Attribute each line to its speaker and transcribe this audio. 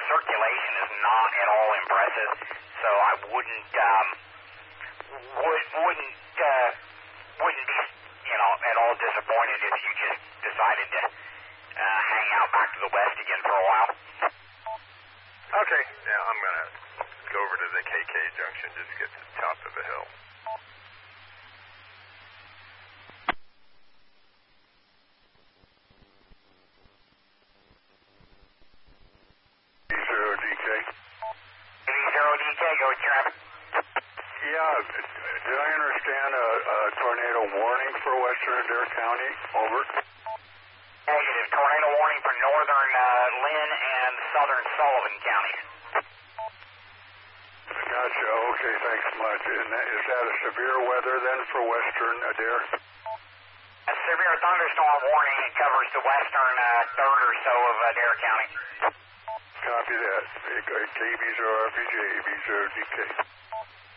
Speaker 1: circulation is not at all impressive, so I wouldn't be, at all disappointed if you just decided to hang out back to the west again for a while.
Speaker 2: Okay, now I'm going to go over to the KK junction just to get to the top of the hill.
Speaker 3: DK.
Speaker 1: D0DK, go with traffic.
Speaker 3: Yeah, did I understand a tornado warning for western Adair County? Over.
Speaker 1: Negative. Tornado warning for northern Lynn and southern Sullivan counties.
Speaker 3: Gotcha. Okay, thanks much. And is that a severe weather then for western Adair?
Speaker 1: A severe thunderstorm warning. It covers the western third or so of Adair County.
Speaker 3: Copy that. KB0RPG, AB0DK.